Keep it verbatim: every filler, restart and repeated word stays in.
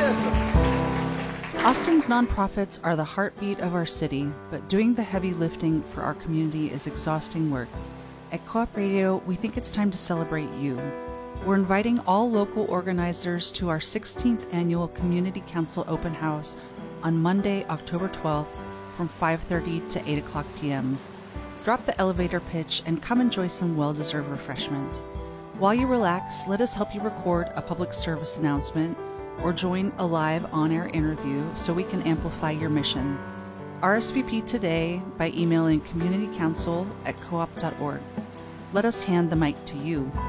Austin's nonprofits are the heartbeat of our city, but doing the heavy lifting for our community is exhausting work. At Co-op Radio, we think it's time to celebrate you. We're inviting all local organizers to our sixteenth annual Community Council Open House on Monday, October twelfth from five thirty to eight o'clock p.m. Drop the elevator pitch and come enjoy some well-deserved refreshments. While you relax, let us help you record a public service announcement or join a live on-air interview so we can amplify your mission. R S V P today by emailing communitycouncil at coop dot org. Let us hand the mic to you.